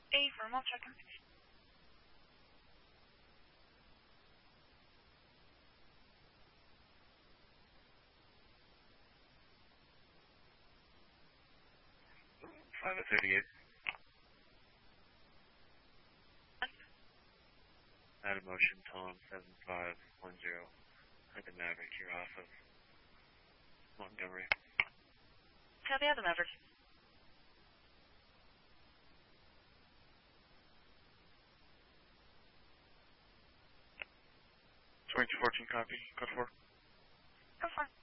A for remote check-in. 5 at 38. Out of motion, Tom 7510. At the Maverick, you're off of Montgomery. Copy out the Maverick. 2214, copy. Code 4. Go for it.